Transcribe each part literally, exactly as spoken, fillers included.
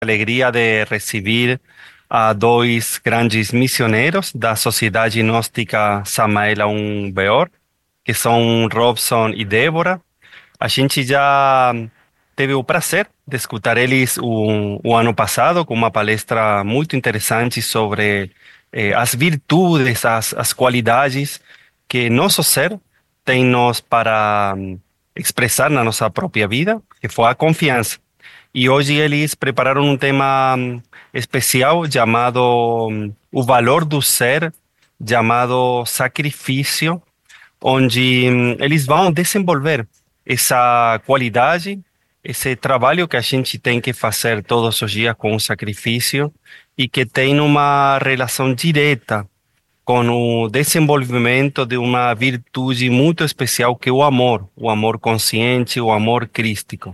alegria de receber a dois grandes missioneiros da Sociedade Gnóstica Samael Aun Beor, que são Robson e Débora. A gente já teve o prazer de escutar eles o, o ano passado com uma palestra muito interessante sobre eh, as virtudes, as, as qualidades que nosso ser tem nos para hum, expressar na nossa própria vida, que foi a confiança. E hoje eles prepararam um tema hum, especial chamado hum, O Valor do Ser, chamado Sacrifício, onde hum, eles vão desenvolver essa qualidade, esse trabalho que a gente tem que fazer todos os dias com o sacrifício e que tem uma relação direta com o desenvolvimento de uma virtude muito especial que é o amor, o amor consciente, o amor crístico.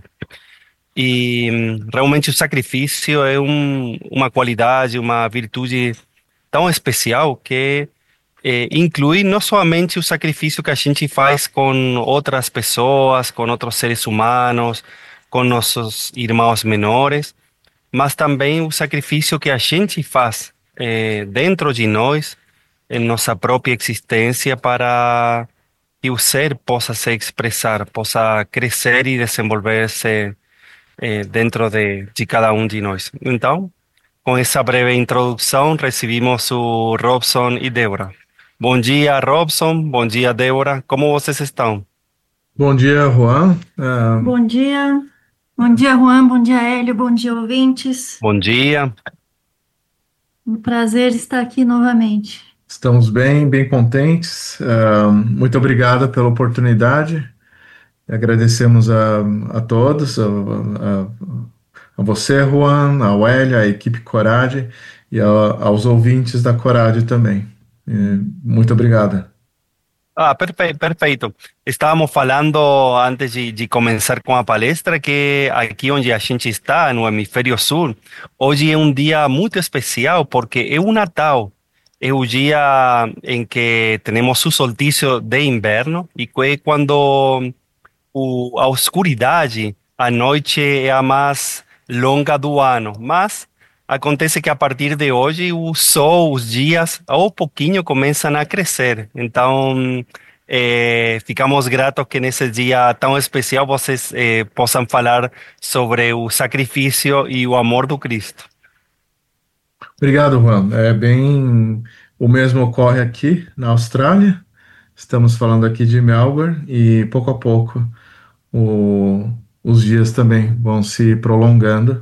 E hum, realmente o sacrifício é um, uma qualidade, uma virtude tão especial que eh, inclui não somente o sacrifício que a gente faz com outras pessoas, com outros seres humanos, com nossos irmãos menores, mas também o sacrifício que a gente faz eh, dentro de nós, em nossa própria existência, para que o ser possa se expressar, possa crescer e desenvolver-se eh, dentro de, de cada um de nós. Então, com essa breve introdução, recebimos o Robson e Débora. Bom dia, Robson. Bom dia, Débora. Como vocês estão? Bom dia, Juan. Ah, Bom dia, bom dia, Juan, bom dia, Hélio, bom dia, ouvintes. Bom dia. Um prazer estar aqui novamente. estamos bem, bem contentes. Ah, muito obrigado pela oportunidade. Agradecemos a, a todos, a, a, a você, Juan, ao Hélio, à equipe Corade e a- aos ouvintes da Corade também. Eh, muito obrigado. Ah, perfe- perfeito. Estávamos falando antes de, de começar com a palestra que aqui onde a gente está, no hemisfério sul, hoje é um dia muito especial porque é o Natal. É o dia em que temos o solstício de inverno e que é quando o, a oscuridade, a noite é a mais longa do ano, mas acontece que a partir de hoje o sol, os dias, ao pouquinho começam a crescer. Então, eh, ficamos gratos que nesse dia tão especial vocês eh, possam falar sobre o sacrifício e o amor do Cristo. Obrigado, Juan. É bem. O mesmo ocorre aqui na Austrália. Estamos falando aqui de Melbourne e pouco a pouco o- os dias também vão se prolongando.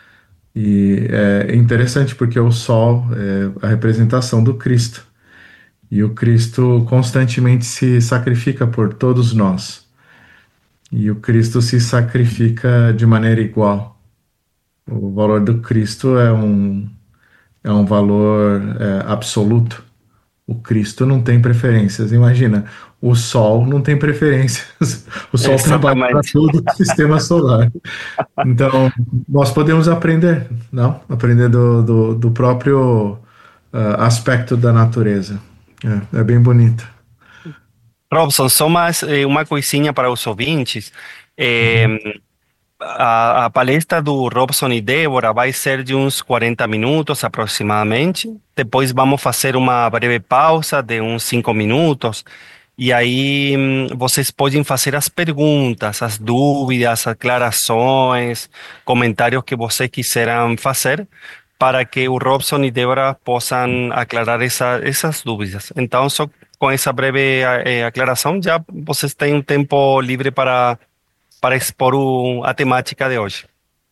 E é interessante porque o sol é a representação do Cristo. E o Cristo constantemente se sacrifica por todos nós. E o Cristo se sacrifica de maneira igual. O valor do Cristo é um, é um valor é, absoluto. O Cristo não tem preferências. Imagina, o Sol não tem preferências. O Sol trabalha para Exatamente. todo o sistema solar. Então, nós podemos aprender, não? Aprender do, do, do próprio ah, aspecto da natureza. É, é bem bonito. Robson, só mais eh, uma coisinha para os ouvintes. Eh, Uhum. A, a palestra do Robson e Débora vai ser de uns quarenta minutos aproximadamente. Depois vamos fazer uma breve pausa de uns cinco minutos. E aí hum, vocês podem fazer as perguntas, as dúvidas, aclarações, comentários que vocês quiseram fazer para que o Robson e Débora possam aclarar essa, essas dúvidas. Então, só com essa breve eh, aclaração, já vocês têm um tempo livre para para expor o- a temática de hoje.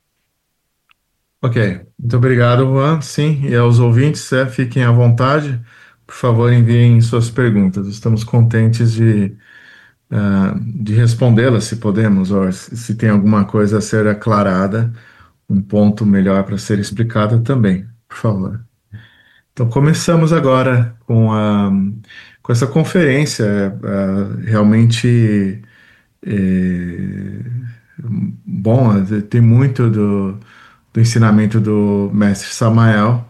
Ok, muito obrigado, Juan. Sim, e aos ouvintes, é, fiquem à vontade. Por favor, enviem suas perguntas. Estamos contentes de, ah, de respondê-las, se podemos, ou se se tem alguma coisa a ser aclarada, um ponto melhor para ser explicado também, por favor. Então, começamos agora com a, com essa conferência, ah, realmente eh, bom, tem muito do, do ensinamento do mestre Samael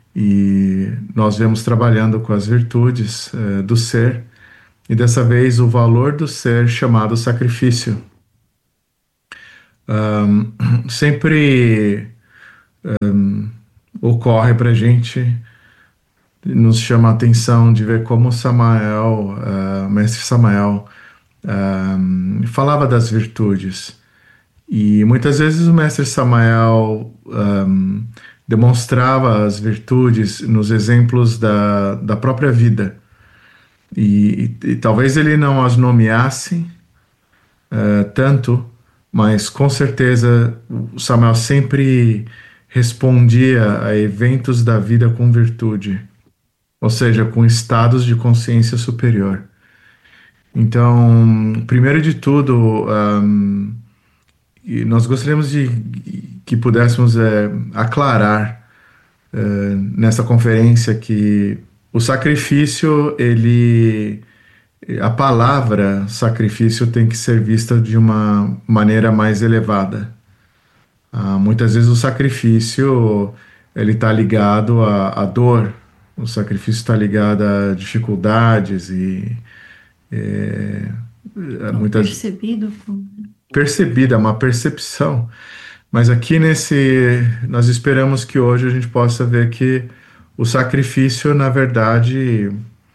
e nós vemos trabalhando com as virtudes eh, do ser e dessa vez o valor do ser chamado sacrifício. Ahn, sempre ocorre para a gente, nos chama a atenção de ver como Samael, uh, mestre Samael, uh, falava das virtudes. E muitas vezes o mestre Samael um, demonstrava as virtudes nos exemplos da, da própria vida. E, e, e talvez ele não as nomeasse uh, tanto, mas com certeza o Samael sempre respondia a eventos da vida com virtude, ou seja, com estados de consciência superior. Então, primeiro de tudo, um, e nós gostaríamos de que pudéssemos é, aclarar é, nessa conferência que o sacrifício, ele, a palavra sacrifício tem que ser vista de uma maneira mais elevada. Ah, muitas vezes o sacrifício ele está ligado à, à dor, o sacrifício está ligado a dificuldades e é, muitas percebido. percebida, uma percepção. Mas aqui nesse, nós esperamos que hoje a gente possa ver que o sacrifício, na verdade,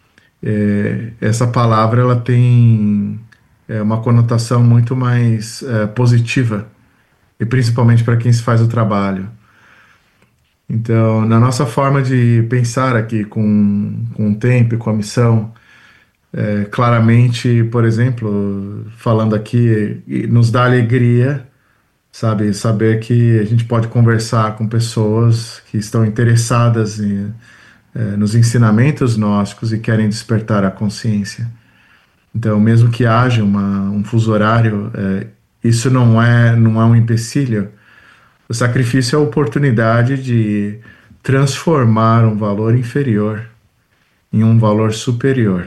é, essa palavra ela tem é, uma conotação muito mais é, positiva, e principalmente para quem se faz o trabalho. Então, na nossa forma de pensar aqui com, com o tempo e com a missão, é, claramente, por exemplo, falando aqui, nos dá alegria, sabe, saber que a gente pode conversar com pessoas que estão interessadas em, é, nos ensinamentos gnósticos e querem despertar a consciência. Então, mesmo que haja uma, um fuso horário, é, isso não é, não é um empecilho. O sacrifício é a oportunidade de transformar um valor inferior em um valor superior.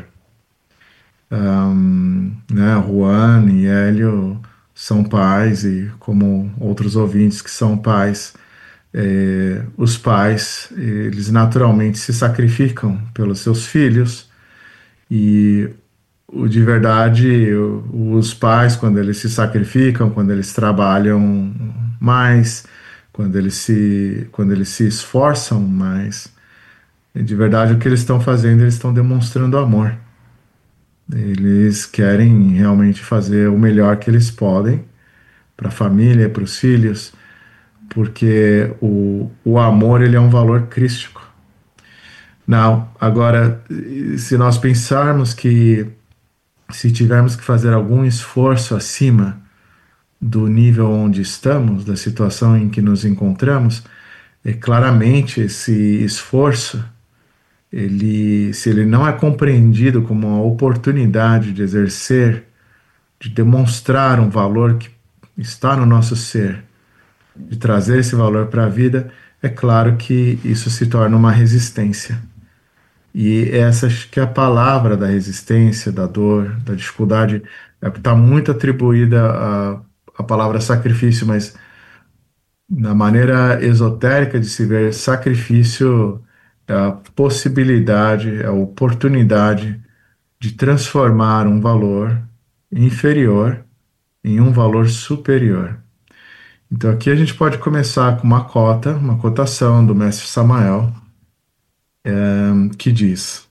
Um, né, Juan e Hélio são pais, e como outros ouvintes que são pais, eh, os pais, eles naturalmente se sacrificam pelos seus filhos, e o, de verdade, os pais, quando eles se sacrificam, quando eles trabalham mais, quando eles se, quando eles se esforçam mais, de verdade o que eles estão fazendo, eles estão demonstrando amor. Eles querem realmente fazer o melhor que eles podem para a família, para os filhos, porque o, o amor ele é um valor crístico. Não, agora, se nós pensarmos que se tivermos que fazer algum esforço acima do nível onde estamos, da situação em que nos encontramos, é claramente esse esforço, ele, se ele não é compreendido como uma oportunidade de exercer, de demonstrar um valor que está no nosso ser, de trazer esse valor para a vida, é claro que isso se torna uma resistência. E essa acho que é a palavra da resistência, da dor, da dificuldade, está muito atribuída à, à palavra sacrifício, mas na maneira esotérica de se ver, sacrifício é a possibilidade, é a oportunidade de transformar um valor inferior em um valor superior. Então aqui a gente pode começar com uma cota, uma cotação do mestre Samael, é, que diz,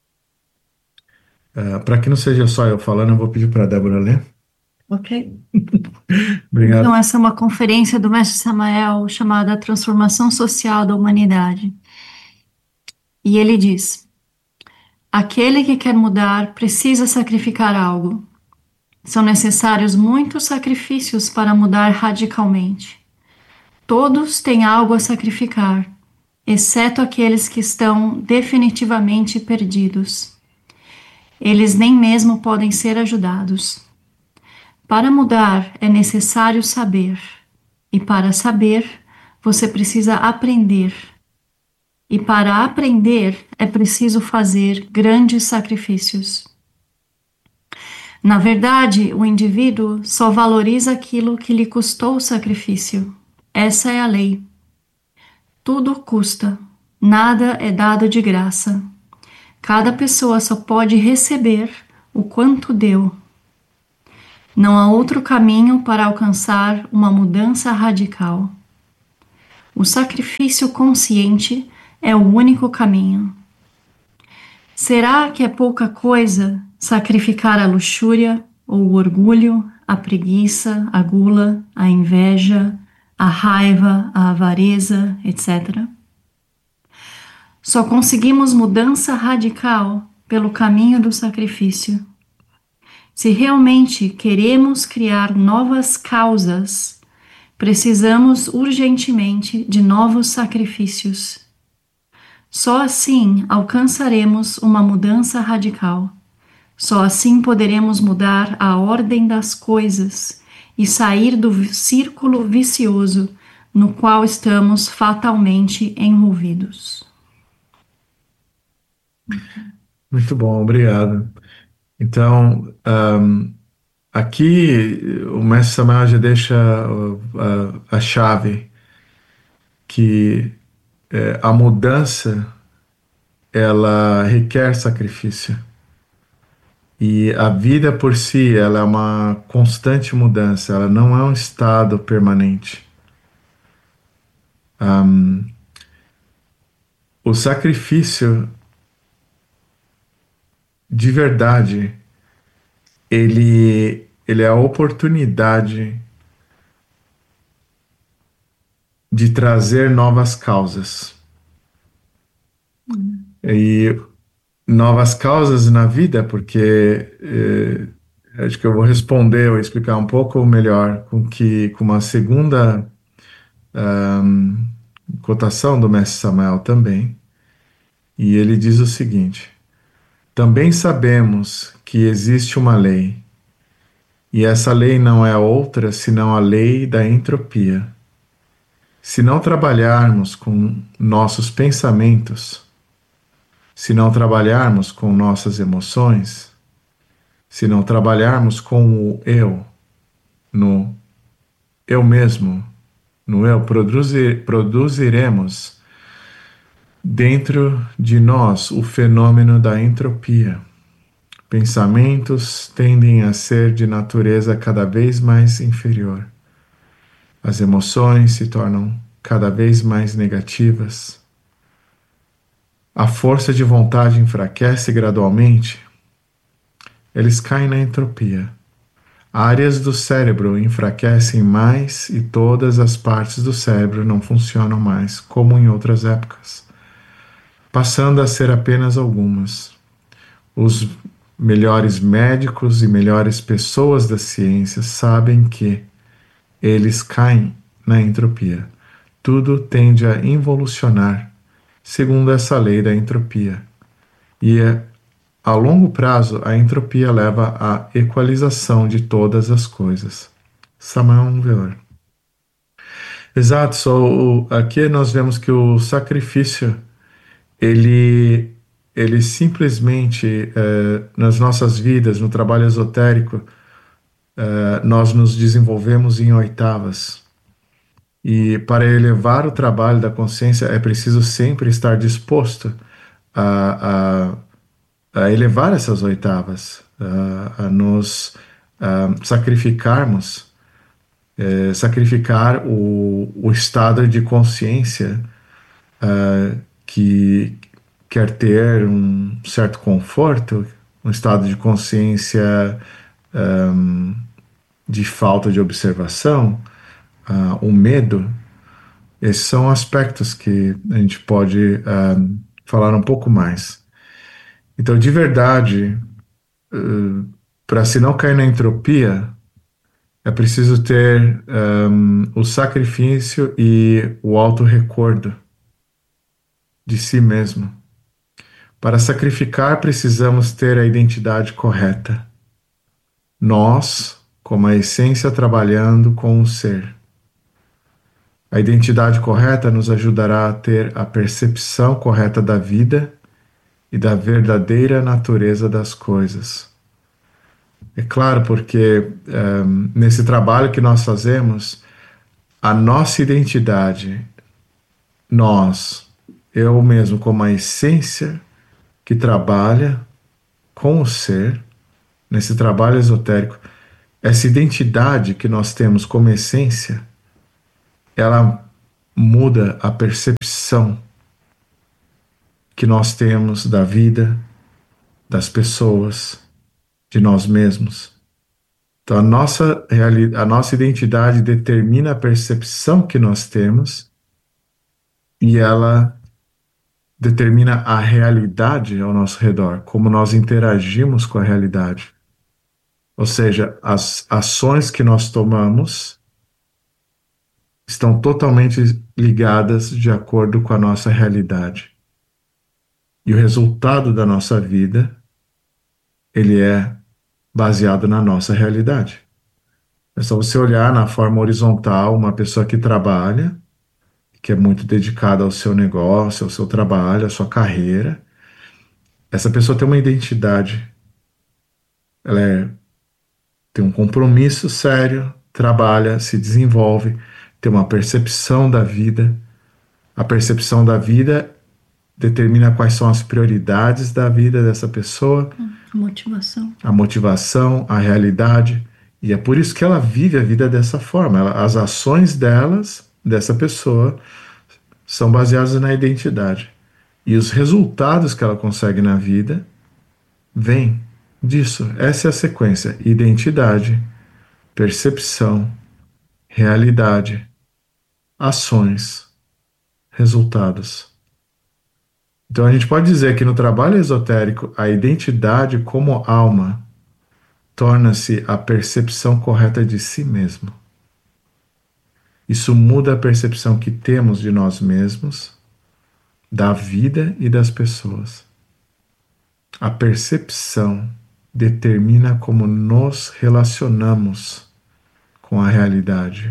é, para que não seja só eu falando, eu vou pedir para a Débora ler. Ok. Obrigado. Então, essa é uma conferência do mestre Samael chamada Transformação Social da Humanidade. E ele diz: aquele que quer mudar precisa sacrificar algo. São necessários muitos sacrifícios para mudar radicalmente. Todos têm algo a sacrificar, exceto aqueles que estão definitivamente perdidos. Eles nem mesmo podem ser ajudados. Para mudar é necessário saber, e para saber você precisa aprender. E para aprender é preciso fazer grandes sacrifícios. Na verdade, o indivíduo só valoriza aquilo que lhe custou o sacrifício. Essa é a lei. Tudo custa, nada é dado de graça. Cada pessoa só pode receber o quanto deu. Não há outro caminho para alcançar uma mudança radical. O sacrifício consciente é o único caminho. Será que é pouca coisa sacrificar a luxúria ou o orgulho, a preguiça, a gula, a inveja, a raiva, a avareza, etcétera? Só conseguimos mudança radical pelo caminho do sacrifício. Se realmente queremos criar novas causas, precisamos urgentemente de novos sacrifícios. Só assim alcançaremos uma mudança radical. Só assim poderemos mudar a ordem das coisas e sair do círculo vicioso no qual estamos fatalmente envolvidos. Muito bom, obrigado. Então, um, aqui o Mestre Samael já deixa uh, a, a chave que é, a mudança ela requer sacrifício. E a vida por si, ela é uma constante mudança, ela não é um estado permanente. Um, o sacrifício, de verdade, ele, ele é a oportunidade de trazer novas causas. Hum. E novas causas na vida, porque eh, acho que eu vou responder ou explicar um pouco melhor com que com uma segunda um, cotação do Mestre Samael também. E ele diz o seguinte: também sabemos que existe uma lei, e essa lei não é outra senão a lei da entropia. Se não trabalharmos com nossos pensamentos, se não trabalharmos com nossas emoções, se não trabalharmos com o eu, no eu mesmo, no eu, produzir, produziremos dentro de nós o fenômeno da entropia. Pensamentos tendem a ser de natureza cada vez mais inferior. As emoções se tornam cada vez mais negativas. A força de vontade enfraquece gradualmente. Eles caem na entropia. Áreas do cérebro enfraquecem mais e todas as partes do cérebro não funcionam mais, como em outras épocas, passando a ser apenas algumas. Os melhores médicos e melhores pessoas da ciência sabem que eles caem na entropia. Tudo tende a involucionar segundo essa lei da entropia. E a longo prazo, a entropia leva à equalização de todas as coisas. Samael Weor. Exato, so, aqui nós vemos que o sacrifício, ele, ele simplesmente, eh, nas nossas vidas, no trabalho esotérico, eh, nós nos desenvolvemos em oitavas. E para elevar o trabalho da consciência é preciso sempre estar disposto a, a, a elevar essas oitavas, a, a nos a sacrificarmos, é, sacrificar o, o estado de consciência a, que quer ter um certo conforto, um estado de consciência um, de falta de observação, Uh, o medo. Esses são aspectos que a gente pode uh, falar um pouco mais. Então, de verdade, uh, para se não cair na entropia, é preciso ter um, o sacrifício e o auto-recordo de si mesmo. Para sacrificar, precisamos ter a identidade correta. Nós, como a essência trabalhando com o ser. A identidade correta nos ajudará a ter a percepção correta da vida e da verdadeira natureza das coisas. É claro, porque um, nesse trabalho que nós fazemos, a nossa identidade, nós, eu mesmo como a essência que trabalha com o ser, nesse trabalho esotérico, essa identidade que nós temos como essência, ela muda a percepção que nós temos da vida, das pessoas, de nós mesmos. Então, a nossa, reali- a nossa identidade determina a percepção que nós temos e ela determina a realidade ao nosso redor, como nós interagimos com a realidade. Ou seja, as ações que nós tomamos estão totalmente ligadas de acordo com a nossa realidade. E o resultado da nossa vida, ele é baseado na nossa realidade. É só você olhar na forma horizontal uma pessoa que trabalha, que é muito dedicada ao seu negócio, ao seu trabalho, à sua carreira. Essa pessoa tem uma identidade, ela é, tem um compromisso sério, trabalha, se desenvolve, tem uma percepção da vida. A percepção da vida determina quais são as prioridades da vida dessa pessoa, A motivação. a motivação, a realidade. E é por isso que ela vive a vida dessa forma. Ela, as ações delas, dessa pessoa, são baseadas na identidade. E os resultados que ela consegue na vida vêm disso. Essa é a sequência: identidade, percepção, realidade, ações, resultados. Então a gente pode dizer que no trabalho esotérico, a identidade como alma torna-se a percepção correta de si mesmo. Isso muda a percepção que temos de nós mesmos, da vida e das pessoas. A percepção determina como nos relacionamos com a realidade.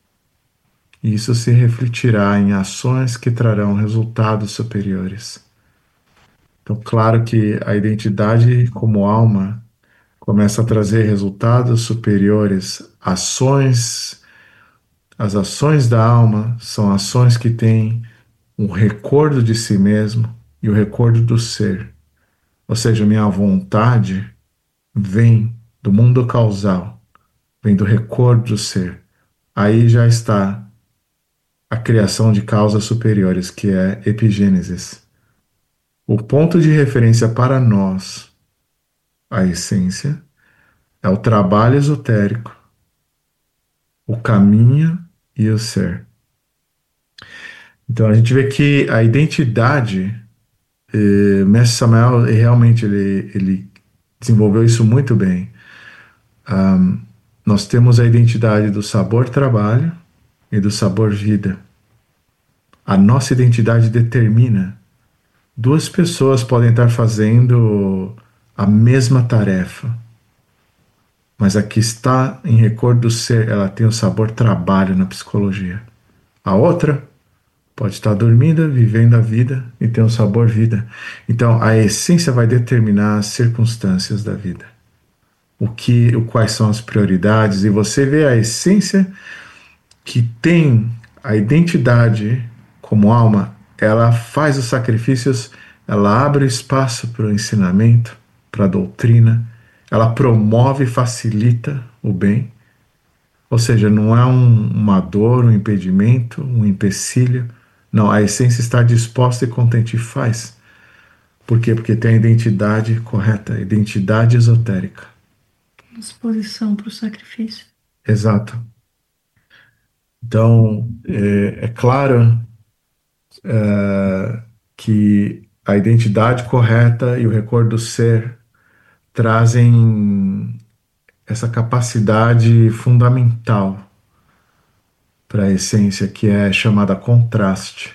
E isso se refletirá em ações que trarão resultados superiores. Então, claro que a identidade como alma começa a trazer resultados superiores, ações. As ações da alma são ações que têm um recordo de si mesmo e o recordo do ser. Ou seja, minha vontade vem do mundo causal, vem do recordo do ser. Aí já está a criação de causas superiores, que é epigênesis. O ponto de referência para nós, a essência, é o trabalho esotérico, o caminho e o ser. Então a gente vê que a identidade, eh, Mestre Samael realmente ele, ele desenvolveu isso muito bem. Um, nós temos a identidade do sabor trabalho e do sabor vida. A nossa identidade determina. Duas pessoas podem estar fazendo a mesma tarefa, mas a que está em recordo do ser, ela tem o sabor trabalho na psicologia. A outra pode estar dormindo, vivendo a vida e tem o sabor vida. Então, a essência vai determinar as circunstâncias da vida. O que, o, quais são as prioridades, e você vê a essência que tem a identidade como alma, ela faz os sacrifícios, ela abre espaço para o ensinamento, para a doutrina, ela promove e facilita o bem. Ou seja, não é um, uma dor, um impedimento, um empecilho. Não, a essência está disposta e contente e faz. Por quê? Porque tem a identidade correta, a identidade esotérica. Disposição para o sacrifício. Exato. Então, é, é claro é, que a identidade correta e o recordo do ser trazem essa capacidade fundamental para a essência, que é chamada contraste.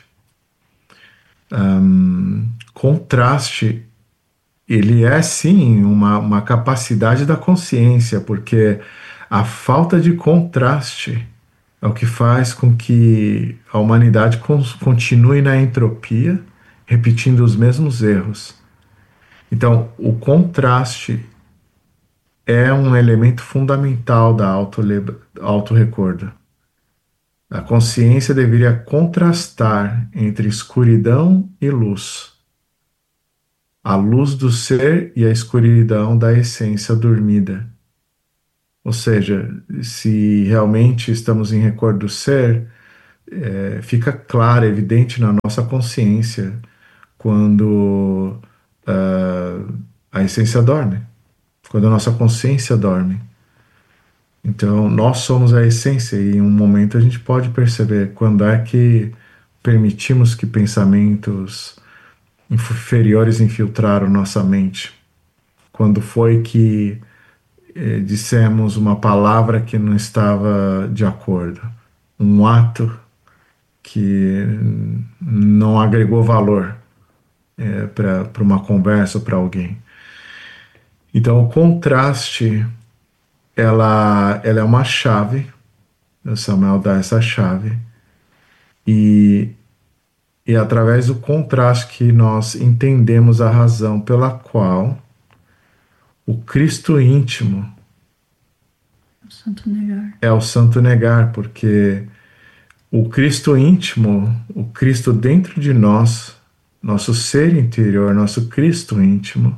Um, contraste, ele é sim uma, uma capacidade da consciência, porque a falta de contraste é o que faz com que a humanidade con- continue na entropia, repetindo os mesmos erros. Então, o contraste é um elemento fundamental da auto-recordo. A consciência deveria contrastar entre escuridão e luz. A luz do ser e a escuridão da essência dormida. Ou seja, se realmente estamos em recordo do ser, é, fica clara, evidente na nossa consciência quando ah, a essência dorme, quando a nossa consciência dorme. Então, nós somos a essência e em um momento a gente pode perceber quando é que permitimos que pensamentos inferiores infiltraram nossa mente. Quando foi que eh, dissemos uma palavra que não estava de acordo, um ato que não agregou valor eh, para para uma conversa ou para alguém. Então, o contraste, ela, ela é uma chave. O Samuel dá essa chave e, e através do contraste que nós entendemos a razão pela qual o Cristo íntimo O santo negar. é o santo negar, porque o Cristo íntimo, o Cristo dentro de nós, nosso ser interior, nosso Cristo íntimo,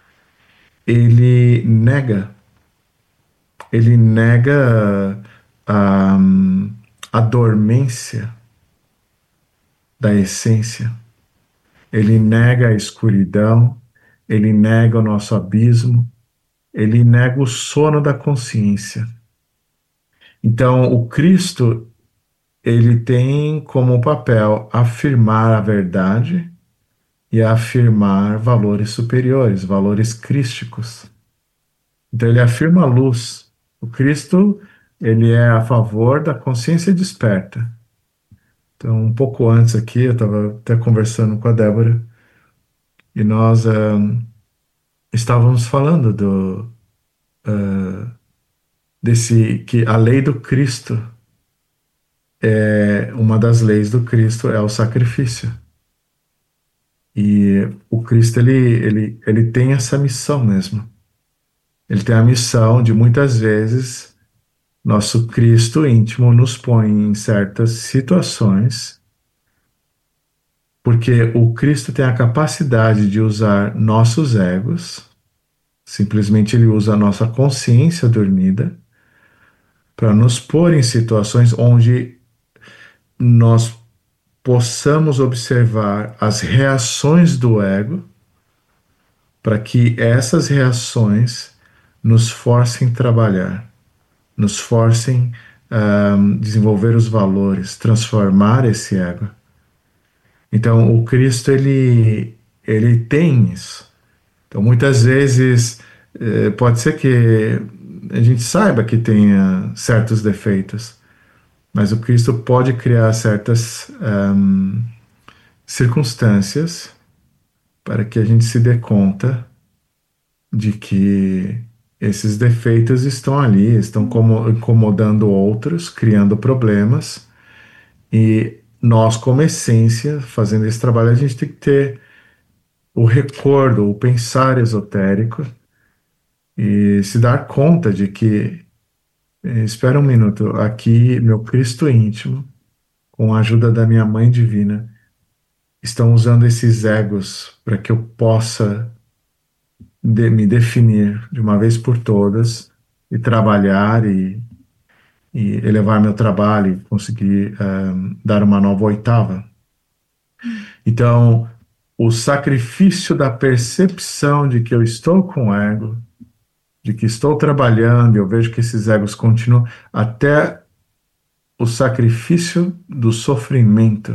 ele nega, ele nega a, a dormência da essência. Ele nega a escuridão, ele nega o nosso abismo, ele nega o sono da consciência. Então, o Cristo, ele tem como papel afirmar a verdade e afirmar valores superiores, valores crísticos. Então, ele afirma a luz. O Cristo, ele é a favor da consciência desperta. Então, um pouco antes aqui, eu estava até conversando com a Débora, e nós uh, estávamos falando do, uh, desse, que a lei do Cristo, é, uma das leis do Cristo é o sacrifício. E o Cristo, ele, ele, ele tem essa missão mesmo. Ele tem a missão de, muitas vezes, nosso Cristo íntimo nos põe em certas situações, porque o Cristo tem a capacidade de usar nossos egos, simplesmente ele usa a nossa consciência dormida, para nos pôr em situações onde nós possamos observar as reações do ego, para que essas reações nos forcem a trabalhar, nos forcem a desenvolver os valores, transformar esse ego. Então, o Cristo, ele, ele tem isso. Então, muitas vezes, eh, pode ser que a gente saiba que tenha certos defeitos, mas o Cristo pode criar certas um, circunstâncias para que a gente se dê conta de que esses defeitos estão ali, estão como, incomodando outros, criando problemas, e nós, como essência, fazendo esse trabalho, a gente tem que ter o recordo, o pensar esotérico e se dar conta de que, espera um minuto, aqui meu Cristo íntimo, com a ajuda da minha Mãe Divina, estão usando esses egos para que eu possa de, me definir de uma vez por todas e trabalhar e, e elevar meu trabalho e conseguir um, dar uma nova oitava. Então, o sacrifício da percepção de que eu estou com ego, de que estou trabalhando e eu vejo que esses egos continuam, até o sacrifício do sofrimento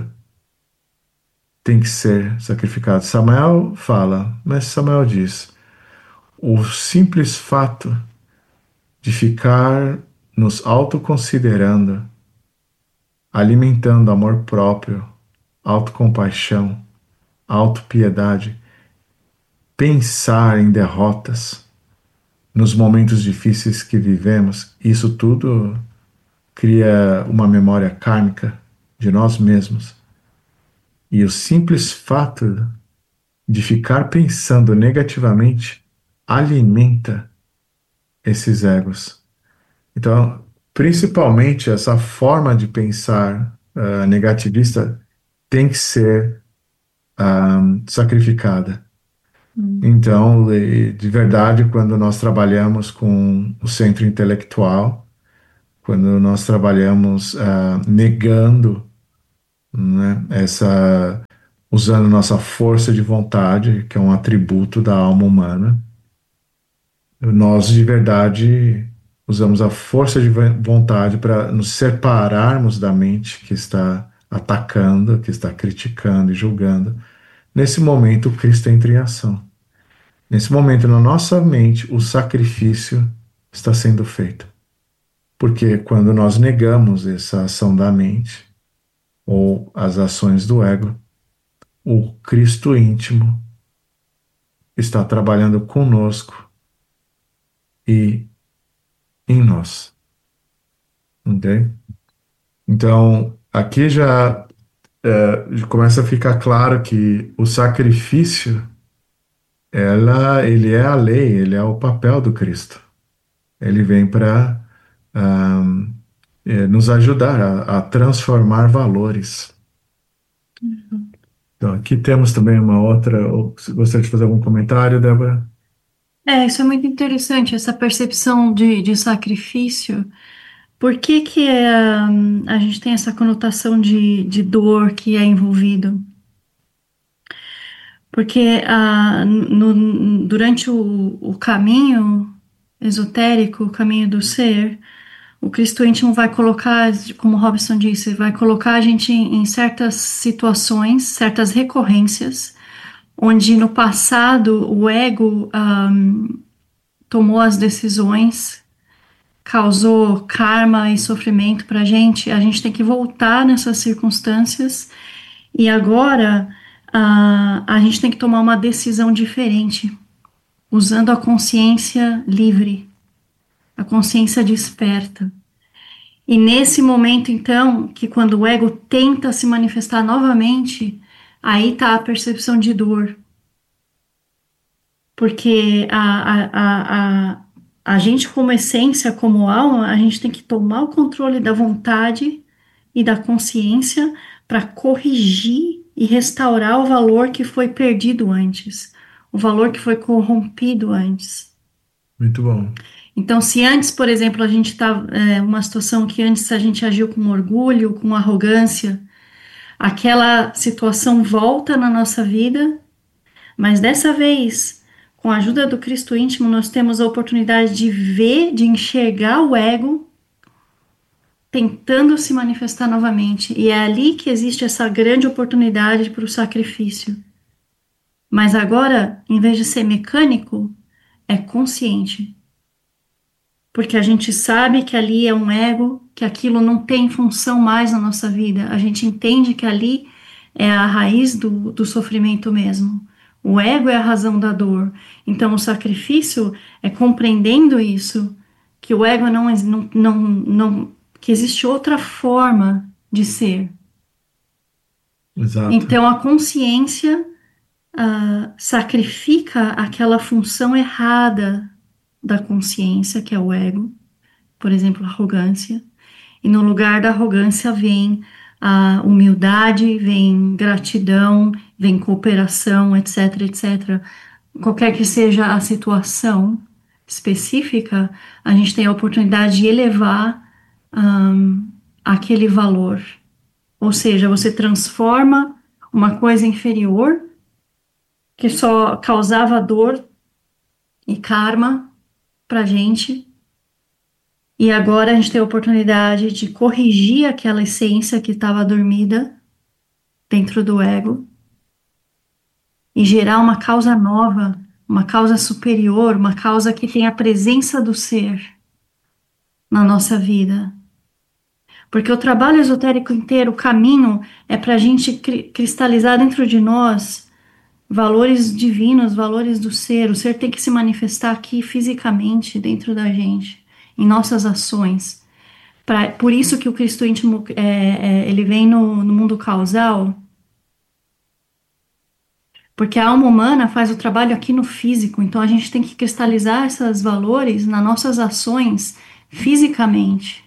tem que ser sacrificado. Samuel fala, mas Samuel diz, o simples fato de ficar nos autoconsiderando, alimentando amor próprio, autocompaixão, autopiedade, pensar em derrotas nos momentos difíceis que vivemos, isso tudo cria uma memória kármica de nós mesmos. E o simples fato de ficar pensando negativamente alimenta esses egos. Então, principalmente essa forma de pensar uh, negativista tem que ser uh, sacrificada. Hum. Então, de verdade, quando nós trabalhamos com o centro intelectual, quando nós trabalhamos uh, negando né? Essa, usando nossa força de vontade, que é um atributo da alma humana, nós de verdade usamos a força de vontade para nos separarmos da mente que está atacando, que está criticando e julgando. Nesse momento, o Cristo entra em ação. Nesse momento, na nossa mente, o sacrifício está sendo feito. Porque quando nós negamos essa ação da mente, ou as ações do ego, o Cristo íntimo está trabalhando conosco e em nós. Ok? Então, aqui já, é, começa a ficar claro que o sacrifício, ela, ele é a lei, ele é o papel do Cristo. Ele vem para nos ajudar a, a transformar valores. Então, aqui temos também uma outra. Ou, se gostaria de fazer algum comentário, Débora? É, isso é muito interessante, essa percepção de, de sacrifício. Por que que é, hum, a gente tem essa conotação de, de dor que é envolvido? Porque ah, no- durante o, o caminho esotérico, o caminho do ser, o Cristo íntimo vai colocar, como Robson disse, vai colocar a gente em, em certas situações, certas recorrências, onde no passado o ego ahm, tomou as decisões, causou karma e sofrimento para a gente. A gente tem que voltar nessas circunstâncias e agora ah, a gente tem que tomar uma decisão diferente, usando a consciência livre, a consciência desperta. E nesse momento, então, que quando o ego tenta se manifestar novamente, aí está a percepção de dor. Porque a, a, a, a, a gente, como essência, como alma, a gente tem que tomar o controle da vontade e da consciência para corrigir e restaurar o valor que foi perdido antes, o valor que foi corrompido antes. Muito bom. Então, se antes, por exemplo, a gente está é, uma situação que antes a gente agiu com orgulho, com arrogância, aquela situação volta na nossa vida, mas dessa vez, com a ajuda do Cristo íntimo, nós temos a oportunidade de ver, de enxergar o ego tentando se manifestar novamente. E é ali que existe essa grande oportunidade para o sacrifício. Mas agora, em vez de ser mecânico, é consciente. Porque a gente sabe que ali é um ego, que aquilo não tem função mais na nossa vida. A gente entende que ali é a raiz do, do sofrimento mesmo. O ego é a razão da dor. Então, o sacrifício é compreendendo isso, que o ego não, não, não, não que existe outra forma de ser. Exato. Então, a consciência uh, sacrifica aquela função errada da consciência, que é o ego, por exemplo, arrogância, e no lugar da arrogância vem a humildade, vem gratidão, vem cooperação, etc, etcétera. Qualquer que seja a situação específica, a gente tem a oportunidade de elevar um, aquele valor. Ou seja, você transforma uma coisa inferior que só causava dor e karma pra gente. E agora a gente tem a oportunidade de corrigir aquela essência que estava dormida dentro do ego e gerar uma causa nova, uma causa superior, uma causa que tem a presença do ser na nossa vida. Porque o trabalho esotérico inteiro, o caminho, é para a gente cri- cristalizar dentro de nós valores divinos, valores do ser. O ser tem que se manifestar aqui fisicamente dentro da gente, em nossas ações. Pra, por isso que o Cristo íntimo, é, é, ele vem no, no mundo causal, porque a alma humana faz o trabalho aqui no físico, então a gente tem que cristalizar esses valores nas nossas ações fisicamente.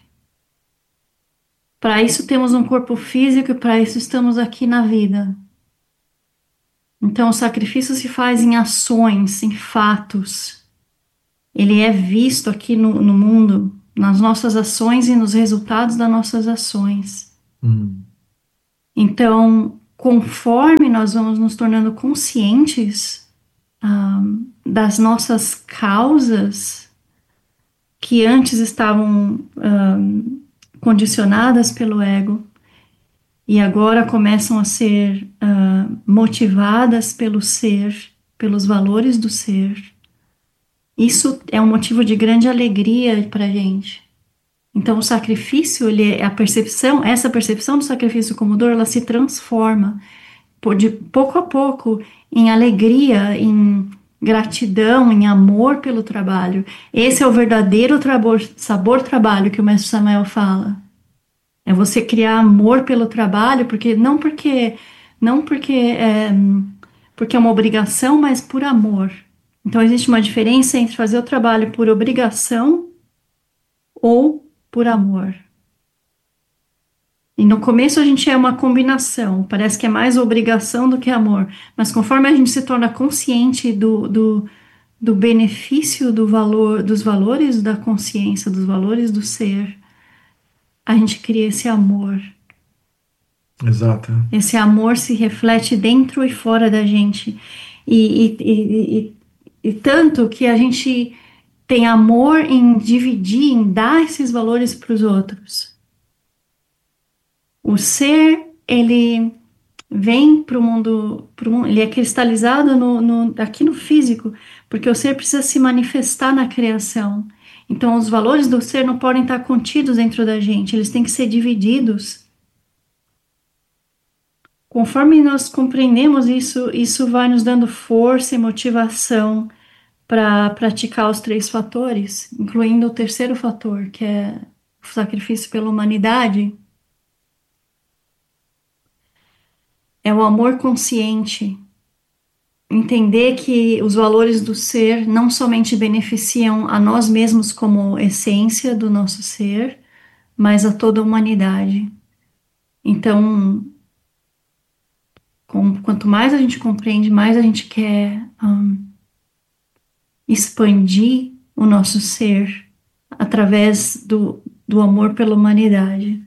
Para isso temos um corpo físico e para isso estamos aqui na vida. Então o sacrifício se faz em ações, em fatos. Ele é visto aqui no, no mundo, nas nossas ações e nos resultados das nossas ações. Hum. Então, conforme nós vamos nos tornando conscientes ah, das nossas causas que antes estavam ah, condicionadas pelo ego e agora começam a ser ah, motivadas pelo ser, pelos valores do ser, isso é um motivo de grande alegria para a gente. Então, o sacrifício, ele, é a percepção, essa percepção do sacrifício como dor, ela se transforma de pouco a pouco em alegria, em gratidão, em amor pelo trabalho. Esse é o verdadeiro trabor, sabor trabalho que o Mestre Samael fala. É você criar amor pelo trabalho, porque não porque não porque é, porque é uma obrigação, mas por amor. Então existe uma diferença entre fazer o trabalho por obrigação ou por amor. E no começo a gente é uma combinação, parece que é mais obrigação do que amor, mas conforme a gente se torna consciente do, do, do benefício do valor, dos valores da consciência, dos valores do ser, a gente cria esse amor. Exato. Esse amor se reflete dentro e fora da gente. E, e, e, e, e tanto que a gente tem amor em dividir, em dar esses valores para os outros. O ser, ele vem para o mundo, pro mundo, ele é cristalizado no, no, aqui no físico, porque o ser precisa se manifestar na criação. Então, os valores do ser não podem estar contidos dentro da gente, eles têm que ser divididos. Conforme nós compreendemos isso, isso vai nos dando força e motivação para praticar os três fatores, incluindo o terceiro fator, que é o sacrifício pela humanidade. É o amor consciente. Entender que os valores do ser não somente beneficiam a nós mesmos como essência do nosso ser, mas a toda a humanidade. Então, com, quanto mais a gente compreende, mais a gente quer um, expandir o nosso ser através do, do amor pela humanidade.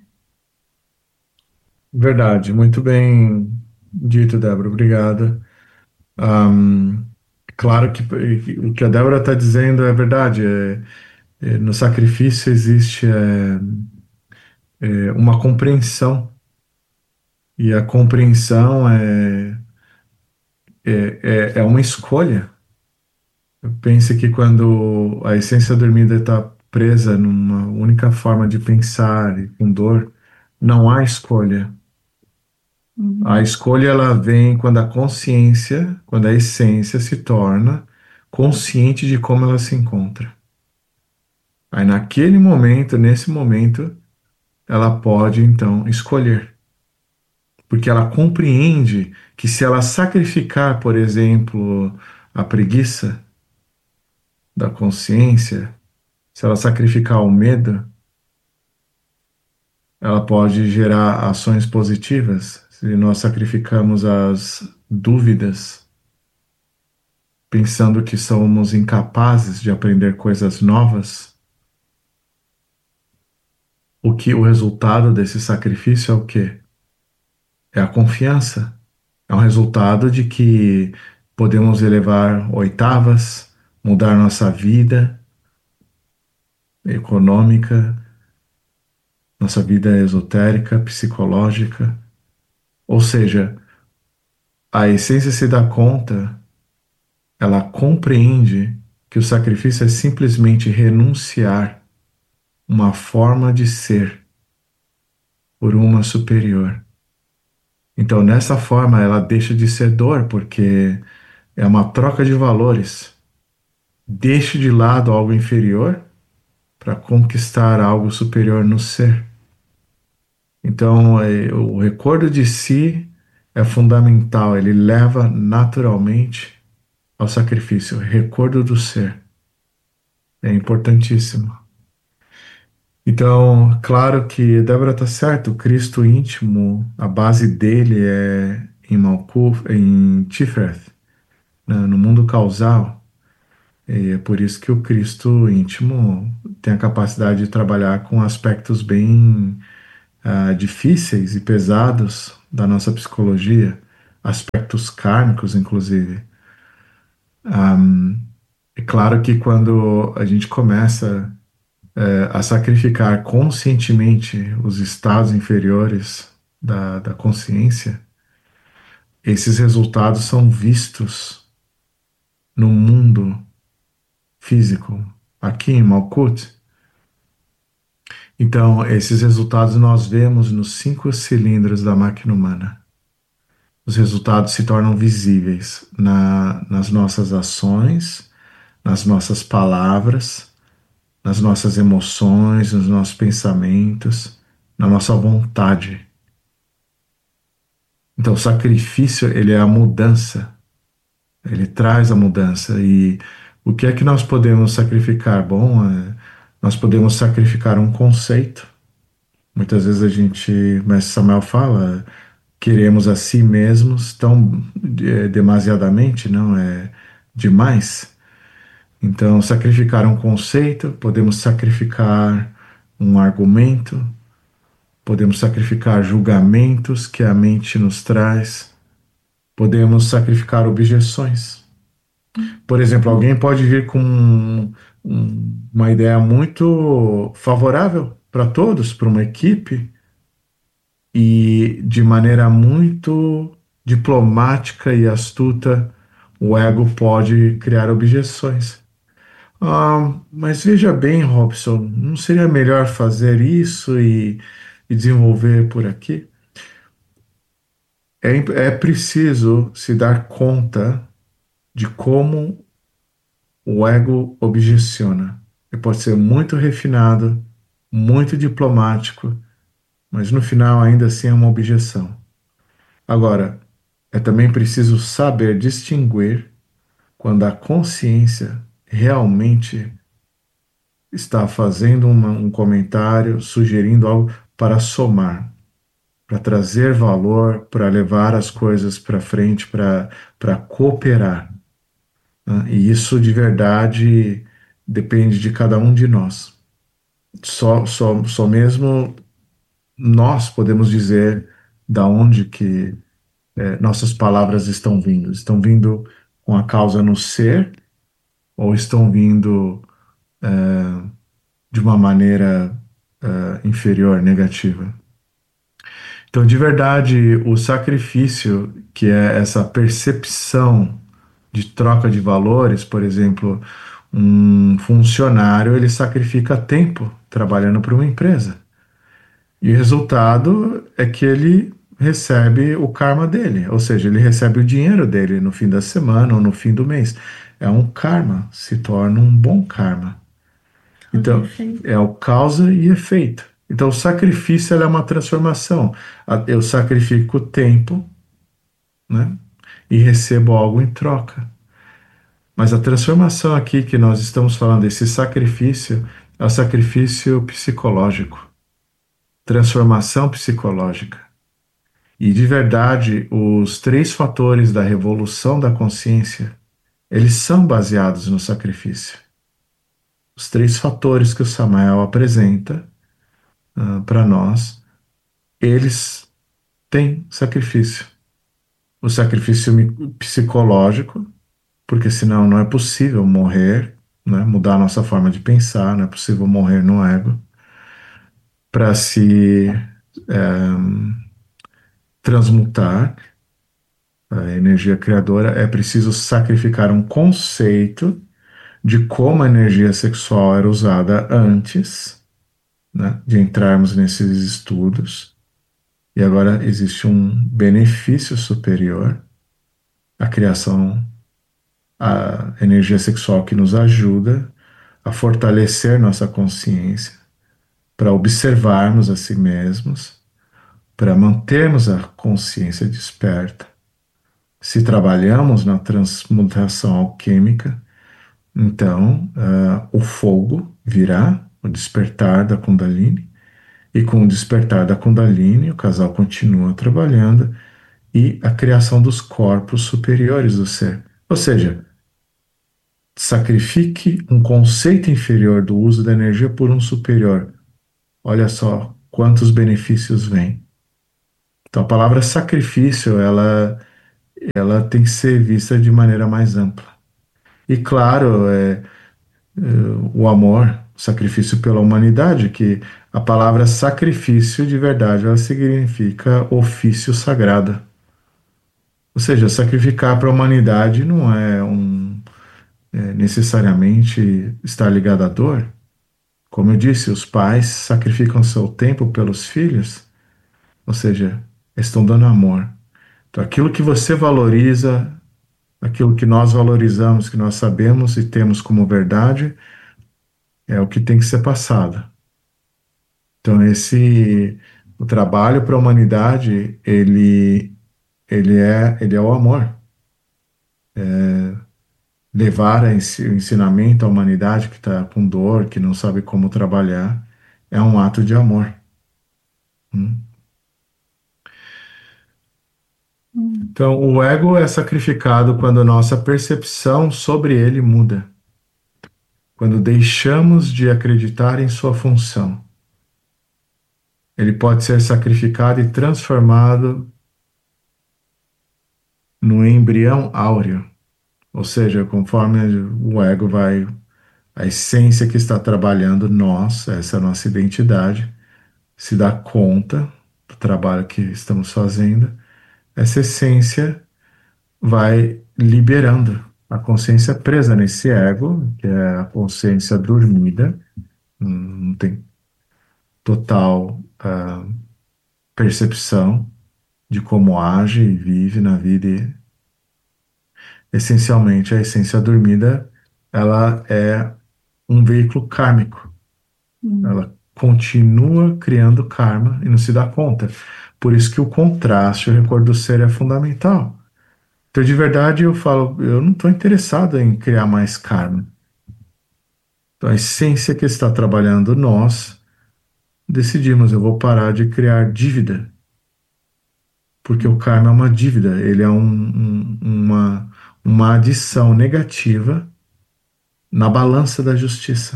Verdade, muito bem dito, Débora, obrigada. Um, claro que o que a Débora está dizendo é verdade. É, é, no sacrifício existe é, é, uma compreensão, e a compreensão é, é, é, é uma escolha. Eu penso que quando a essência dormida está presa numa única forma de pensar e com dor, não há escolha. Uhum. A escolha ela vem quando a consciência, quando a essência se torna consciente de como ela se encontra. Aí naquele momento, nesse momento, ela pode então escolher. Porque ela compreende que se ela sacrificar, por exemplo, a preguiça da consciência, se ela sacrificar o medo, ela pode gerar ações positivas. Se nós sacrificamos as dúvidas, pensando que somos incapazes de aprender coisas novas, o que o resultado desse sacrifício é o quê? É a confiança. É um resultado de que podemos elevar oitavas, mudar nossa vida econômica, nossa vida esotérica, psicológica. Ou seja, a essência se dá conta, ela compreende que o sacrifício é simplesmente renunciar uma forma de ser por uma superior. Então, nessa forma, ela deixa de ser dor, porque é uma troca de valores. Deixe de lado algo inferior para conquistar algo superior no ser. Então, é, o recordo de si é fundamental, ele leva naturalmente ao sacrifício. O recordo do ser é importantíssimo. Então, claro que Débora está certo, o Cristo íntimo, a base dele é em Malkuth, em Tiferet, né, no mundo causal. E é por isso que o Cristo íntimo tem a capacidade de trabalhar com aspectos bem ah, difíceis e pesados da nossa psicologia, aspectos kármicos, inclusive. Um, é claro que quando a gente começa é, a sacrificar conscientemente os estados inferiores da, da consciência, esses resultados são vistos no mundo físico, aqui em Malkuth. Então, esses resultados nós vemos nos cinco cilindros da máquina humana. Os resultados se tornam visíveis na, nas nossas ações, nas nossas palavras, nas nossas emoções, nos nossos pensamentos, na nossa vontade. Então, o sacrifício, ele é a mudança. Ele traz a mudança. E o que é que nós podemos sacrificar? Bom, é, nós podemos sacrificar um conceito. Muitas vezes a gente, Mestre Samuel fala, queremos a si mesmos tão é, demasiadamente, não é demais. Então, sacrificar um conceito, podemos sacrificar um argumento, podemos sacrificar julgamentos que a mente nos traz, podemos sacrificar objeções. Por exemplo, alguém pode vir com um, um, uma ideia muito favorável para todos, para uma equipe, e de maneira muito diplomática e astuta, o ego pode criar objeções. Ah, mas veja bem, Robson, não seria melhor fazer isso e, e desenvolver por aqui? É, é preciso se dar conta de como o ego objeciona. Ele pode ser muito refinado, muito diplomático, mas no final ainda assim é uma objeção. Agora, é também preciso saber distinguir quando a consciência realmente está fazendo uma, um comentário, sugerindo algo para somar, para trazer valor, para levar as coisas para frente, para para cooperar, né? E isso de verdade depende de cada um de nós. Só, só, só mesmo nós podemos dizer da onde que é, nossas palavras estão vindo. Estão vindo com a causa no ser ou estão vindo é, de uma maneira é, inferior, negativa. Então, de verdade, o sacrifício, que é essa percepção de troca de valores, por exemplo, um funcionário, ele sacrifica tempo trabalhando para uma empresa. E o resultado é que ele recebe o karma dele, ou seja, ele recebe o dinheiro dele no fim da semana ou no fim do mês. É um karma, se torna um bom karma. Então, é o causa e efeito. Então, o sacrifício ela é uma transformação. Eu sacrifico tempo, né, e recebo algo em troca. Mas a transformação aqui que nós estamos falando, esse sacrifício, é o sacrifício psicológico. Transformação psicológica. E, de verdade, os três fatores da revolução da consciência, eles são baseados no sacrifício. Os três fatores que o Samael apresenta uh, para nós, eles têm sacrifício. O sacrifício psicológico, porque senão não é possível morrer, né, mudar a nossa forma de pensar, não é possível morrer no ego, para se é, transmutar a energia criadora, é preciso sacrificar um conceito de como a energia sexual era usada antes, né, de entrarmos nesses estudos. E agora existe um benefício superior, a criação, a energia sexual que nos ajuda a fortalecer nossa consciência, para observarmos a si mesmos, para mantermos a consciência desperta. Se trabalhamos na transmutação alquímica, então uh, o fogo virá, o despertar da Kundalini, e com o despertar da Kundalini, o casal continua trabalhando, e a criação dos corpos superiores do ser. Ou seja, sacrifique um conceito inferior do uso da energia por um superior. Olha só quantos benefícios vêm. Então, a palavra sacrifício, ela, ela tem que ser vista de maneira mais ampla. E claro, é, é, o amor, o sacrifício pela humanidade, que a palavra sacrifício, de verdade, ela significa ofício sagrado. Ou seja, sacrificar para a humanidade não é um é, necessariamente estar ligado à dor. Como eu disse, os pais sacrificam seu tempo pelos filhos, ou seja, estão dando amor. Então, aquilo que você valoriza, aquilo que nós valorizamos, que nós sabemos e temos como verdade, é o que tem que ser passado. Então, esse o trabalho para a humanidade, ele ele é ele é o amor. Levar a ensi- o ensinamento à humanidade que está com dor, que não sabe como trabalhar, é um ato de amor. Hum. Hum, Então, o ego é sacrificado quando a nossa percepção sobre ele muda, quando deixamos de acreditar em sua função. Ele pode ser sacrificado e transformado no embrião áureo, ou seja, conforme o ego vai, a essência que está trabalhando nós, essa é a nossa identidade, se dá conta do trabalho que estamos fazendo, essa essência vai liberando a consciência presa nesse ego, que é a consciência dormida, não tem total ah, percepção de como age e vive na vida. E, essencialmente, a essência dormida, ela é um veículo kármico. hum, Ela continua criando karma e não se dá conta. Por isso que o contraste, o recordo do ser é fundamental. Então, de verdade, eu falo, eu não estou interessado em criar mais karma. Então, a essência que está trabalhando nós, decidimos, eu vou parar de criar dívida, porque o karma é uma dívida, ele é um, um, uma, uma adição negativa na balança da justiça.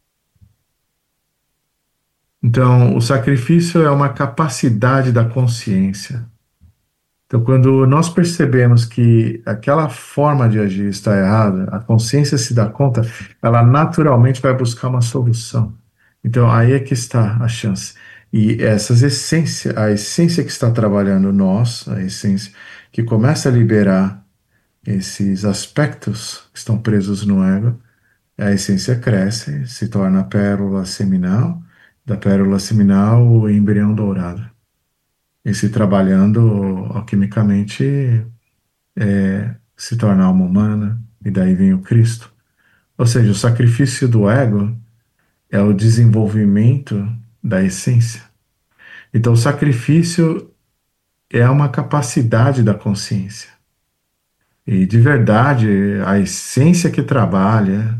Então, o sacrifício é uma capacidade da consciência. Então, quando nós percebemos que aquela forma de agir está errada, a consciência se dá conta, ela naturalmente vai buscar uma solução. Então, aí é que está a chance. E essas essências, a essência que está trabalhando nós, a essência que começa a liberar esses aspectos que estão presos no ego, a essência cresce, se torna a pérola seminal, da pérola seminal o embrião dourado. E se trabalhando alquimicamente, é, se torna alma humana, e daí vem o Cristo. Ou seja, o sacrifício do ego é o desenvolvimento da essência. Então, o sacrifício é uma capacidade da consciência. E, de verdade, a essência que trabalha,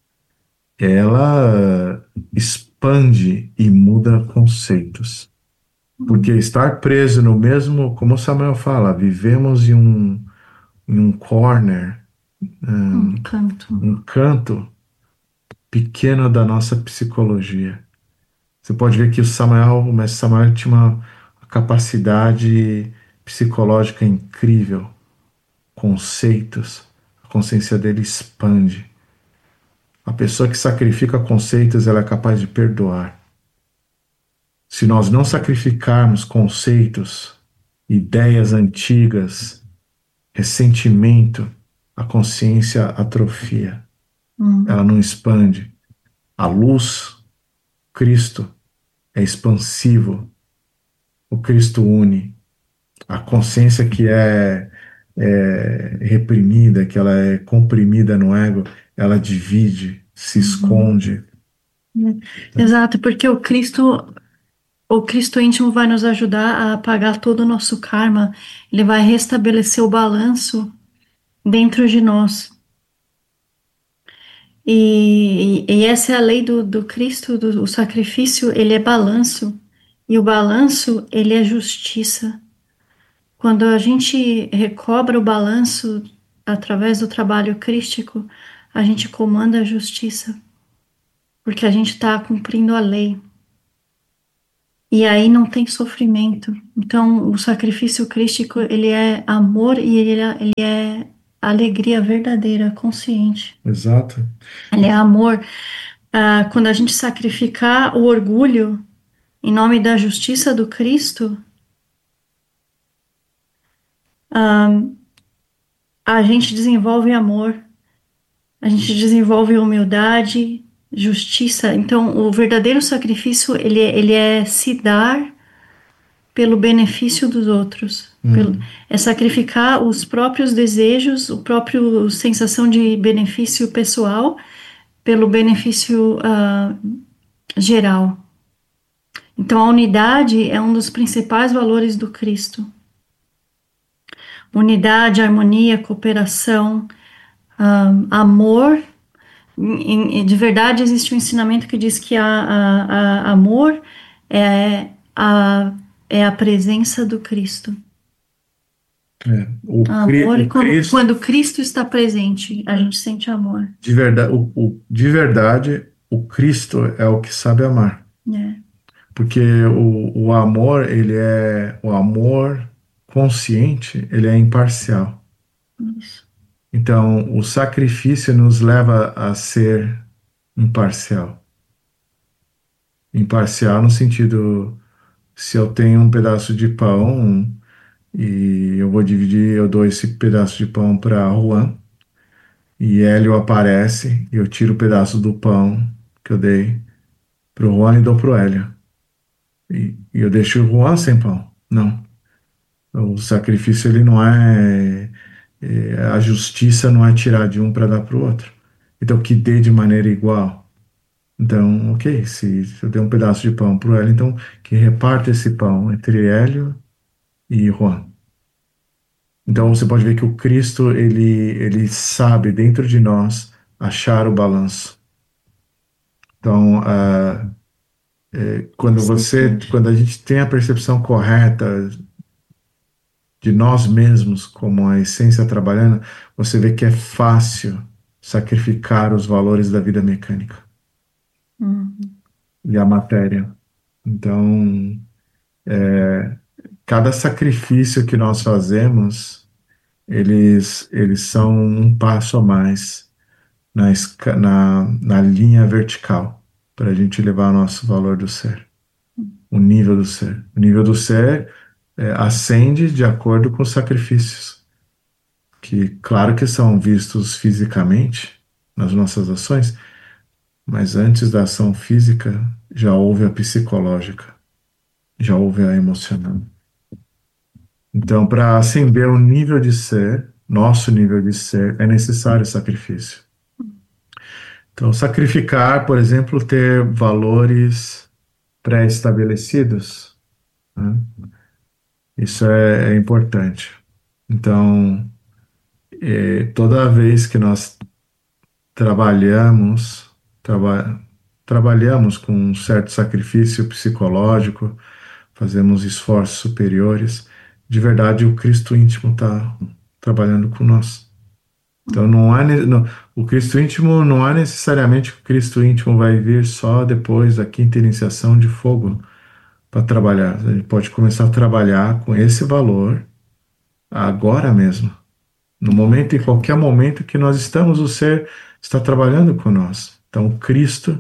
ela expande e muda conceitos. Porque hum, estar preso no mesmo, como Samuel fala, vivemos em um, em um corner, um canto. um canto pequeno da nossa psicologia. Você pode ver que o Samuel, o mestre Samuel tinha uma capacidade psicológica incrível, conceitos, a consciência dele expande. A pessoa que sacrifica conceitos, ela é capaz de perdoar. Se nós não sacrificarmos conceitos, ideias antigas, ressentimento, a consciência atrofia, Hum, ela não expande. A luz, Cristo, é expansivo, o Cristo une. A consciência que é, é reprimida, que ela é comprimida no ego, ela divide, se uhum. esconde. Exato, porque o Cristo, o Cristo íntimo vai nos ajudar a apagar todo o nosso karma. Ele vai restabelecer o balanço dentro de nós. E, e essa é a lei do, do Cristo, do, do sacrifício, ele é balanço. E o balanço, ele é justiça. Quando a gente recobra o balanço através do trabalho crístico, a gente comanda a justiça, porque a gente está cumprindo a lei. e aí não tem sofrimento. Então, o sacrifício crístico, ele é amor e ele é, ele é alegria verdadeira, consciente. Exato. Ele é amor. Ah, quando a gente sacrificar o orgulho em nome da justiça do Cristo, ah, a gente desenvolve amor, a gente desenvolve humildade, justiça. Então, o verdadeiro sacrifício, ele, é- ele é se dar pelo benefício dos outros. Hum. Pelo, é sacrificar os próprios desejos, o próprio sensação de benefício pessoal, pelo benefício ah, geral. Então, a unidade é um dos principais valores do Cristo. Unidade, harmonia, cooperação, ah, amor. Em- em- de verdade, existe um ensinamento que diz que a, a, a amor é a, é a presença do Cristo. É, o, Cri- Amor, o e quando, Cristo, quando Cristo está presente, a gente sente amor. de verdade, o, o- de verdade, o Cristo é o que sabe amar. Né? Porque o, o amor, ele é, o amor consciente, ele é imparcial. Isso. Então, o sacrifício nos leva a ser imparcial. Imparcial no sentido, se eu tenho um pedaço de pão e eu vou dividir, eu dou esse pedaço de pão para Juan, e Hélio aparece, e eu tiro o pedaço do pão que eu dei pro Juan e dou pro Hélio. E, e eu deixo o Juan sem pão. Não. O sacrifício, ele não é, é a justiça não é tirar de um para dar pro outro. Então, que dê de maneira igual. Então, ok, se, se eu dei um pedaço de pão pro Hélio, então que reparta esse pão entre Hélio e Juan. Então, você pode ver que o Cristo, ele, ele sabe dentro de nós achar o balanço. Então, ah, é, quando você, quando a gente tem a percepção correta de nós mesmos como a essência trabalhando, você vê que é fácil sacrificar os valores da vida mecânica Uhum. e a matéria. Então, é, cada sacrifício que nós fazemos, eles, eles são um passo a mais na, esca- na, na linha vertical para a gente levar o nosso valor do ser, o nível do ser. O nível do ser é, ascende de acordo com os sacrifícios, que claro que são vistos fisicamente nas nossas ações, mas antes da ação física já houve a psicológica, já houve a emocional. Então, para ascender o nível de ser, nosso nível de ser, é necessário sacrifício. Então, sacrificar, por exemplo, ter valores pré-estabelecidos, né? Isso é, é importante. Então, eh, toda vez que nós trabalhamos, traba- trabalhamos com um certo sacrifício psicológico, fazemos esforços superiores, de verdade o Cristo íntimo está trabalhando com nós. Então não há ne- não- o Cristo íntimo não há necessariamente que o Cristo íntimo vai vir só depois da quinta iniciação de fogo para trabalhar. A gente pode começar a trabalhar com esse valor agora mesmo. No momento, em qualquer momento que nós estamos, o ser está trabalhando com nós. Então, o Cristo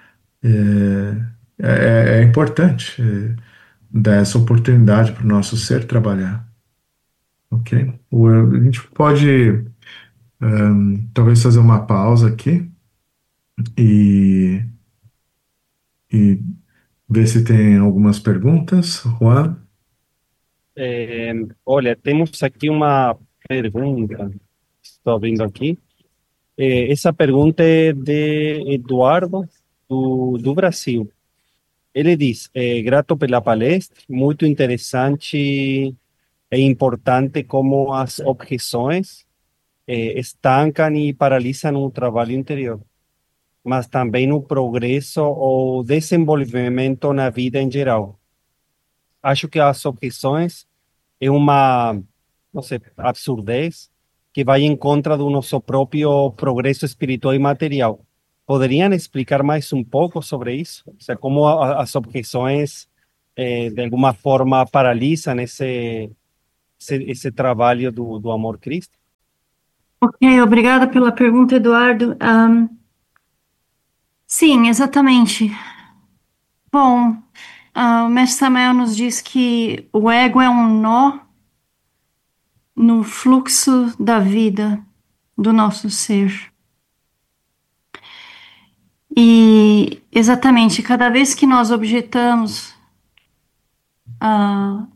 é, é, é importante é, dar essa oportunidade para o nosso ser trabalhar. Ok? O- A gente pode hum, talvez fazer uma pausa aqui e, e ver se tem algumas perguntas. Juan? Eh, olha, temos aqui uma pergunta. Estou vendo aqui. Eh, essa pergunta é de Eduardo, do, do Brasil. Ele diz: eh, grato pela palestra, muito interessante e importante como as objeções eh, estancam e paralisam o trabalho interior, mas também o progresso ou desenvolvimento na vida em geral. Acho que as objeções é uma, não sei, absurdez que vai em contra do nosso próprio progresso espiritual e material. Poderiam explicar mais um pouco sobre isso? Ou seja, como a- as objeções eh, de alguma forma paralisam esse, esse, esse trabalho do, do amor Cristo? Ok, obrigada pela pergunta, Eduardo. Ahn, sim, exatamente. Bom, ah, o mestre Samael nos diz que o ego é um nó no fluxo da vida do nosso ser. E exatamente, cada vez que nós objetamos, ah,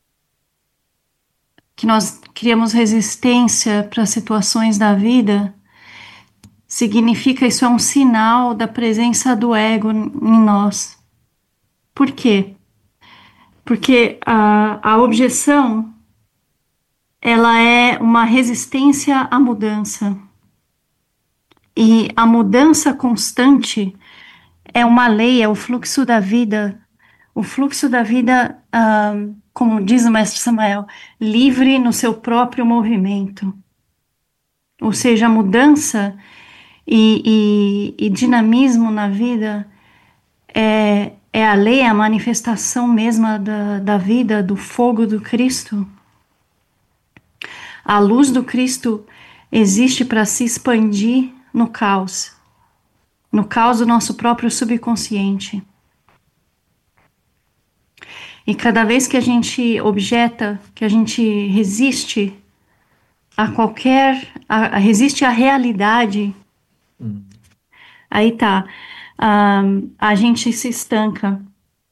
que nós criamos resistência para situações da vida, significa isso é um sinal da presença do ego em nós. Por quê? Porque a, a objeção, ela é uma resistência à mudança. E a mudança constante é uma lei, é o fluxo da vida. O fluxo da vida, ah, como diz o mestre Samael, livre no seu próprio movimento. Ou seja, a mudança e, e, e dinamismo na vida é, é a lei, é a manifestação mesma da, da vida, do fogo do Cristo. A luz do Cristo existe para se expandir no caos, no caos do nosso próprio subconsciente. E cada vez que a gente objeta, que a gente resiste a qualquer, a, a resiste à realidade, hum. aí tá, um, a gente se estanca.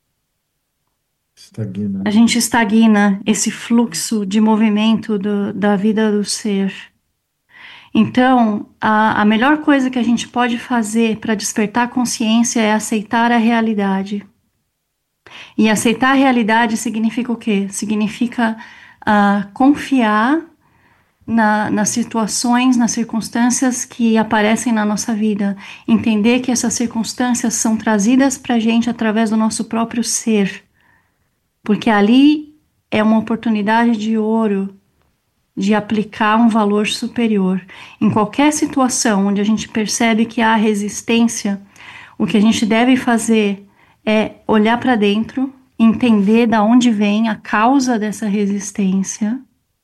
Estagna. A gente estagna esse fluxo de movimento do, da vida do ser. Então, a, a melhor coisa que a gente pode fazer para despertar a consciência é aceitar a realidade. E aceitar a realidade significa o quê? Significa uh, confiar na, nas situações, nas circunstâncias que aparecem na nossa vida. Entender que essas circunstâncias são trazidas para a gente através do nosso próprio ser. Porque ali é uma oportunidade de ouro de aplicar um valor superior. Em qualquer situação onde a gente percebe que há resistência, o que a gente deve fazer é olhar para dentro, entender de onde vem a causa dessa resistência,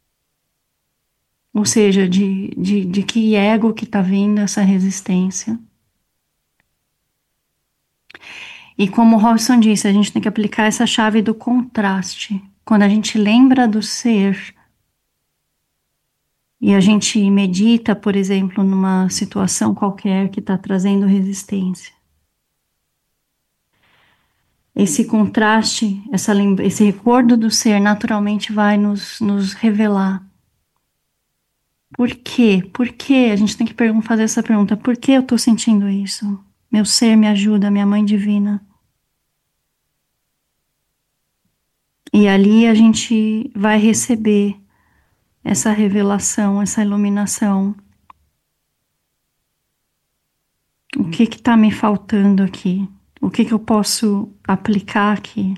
ou seja, de, de, de que ego que está vindo essa resistência. E como o Robson disse, a gente tem que aplicar essa chave do contraste. Quando a gente lembra do ser e a gente medita, por exemplo, numa situação qualquer que está trazendo resistência. Esse contraste, essa, esse recordo do ser naturalmente vai nos, nos revelar. Por quê? Por quê? A gente tem que fazer essa pergunta. Por que eu estou sentindo isso? Meu ser me ajuda, minha mãe divina. E ali a gente vai receber essa revelação, essa iluminação. O que que está me faltando aqui? O que que eu posso aplicar aqui?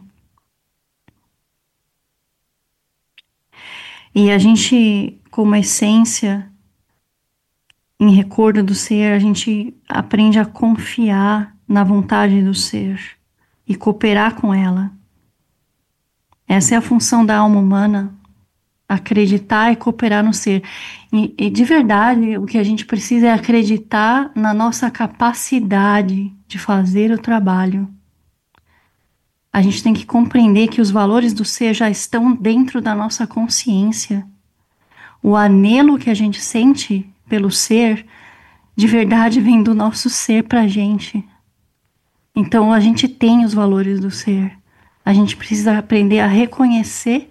E a gente, como essência, em recordo do ser, a gente aprende a confiar na vontade do ser e cooperar com ela. Essa é a função da alma humana, acreditar e cooperar no ser. E, e de verdade, o que a gente precisa é acreditar na nossa capacidade de fazer o trabalho. A gente tem que compreender que os valores do ser já estão dentro da nossa consciência. O anelo que a gente sente pelo ser, de verdade, vem do nosso ser pra gente. Então, a gente tem os valores do ser. A gente precisa aprender a reconhecer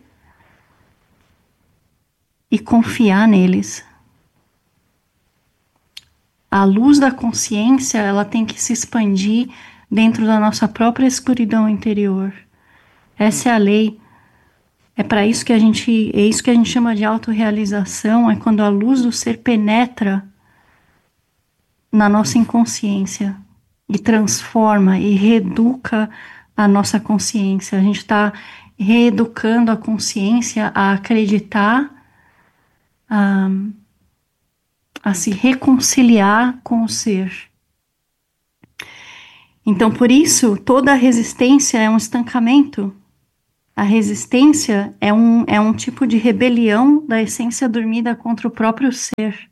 e confiar neles. A luz da consciência, ela tem que se expandir dentro da nossa própria escuridão interior. Essa é a lei. É para isso que a gente, é isso que a gente chama de autorrealização, é quando a luz do ser penetra na nossa inconsciência e transforma e reeduca a nossa consciência. A gente está reeducando a consciência a acreditar, a, a se reconciliar com o ser. Então, por isso, toda resistência é um estancamento. A resistência é um, é um tipo de rebelião da essência dormida contra o próprio ser.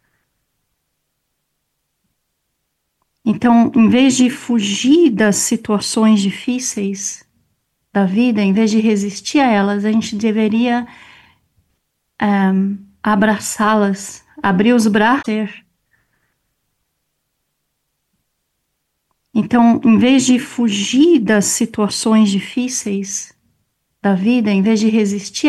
Então, em vez de fugir das situações difíceis da vida, em vez de resistir a elas, a gente deveria um, abraçá-las, abrir os braços. Então, em vez de fugir das situações difíceis da vida, em vez de resistir